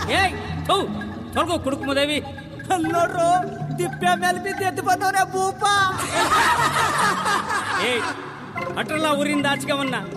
ಏಯ್ ತೊಳ್ಕೊ ಕುಡುಕ್ಮದೇವಿ. ನೋಡ್ರು ತಿಪ್ಪೆ ಮೇಲೆ ಬಿದ್ದು ಎದ್ದು ಬಂದವ್ರೆ ಭೂಪ. ಏಯ್ ಅಟ್ರಲ್ಲ ಊರಿಂದ ಆಚೆಗವನ್ನ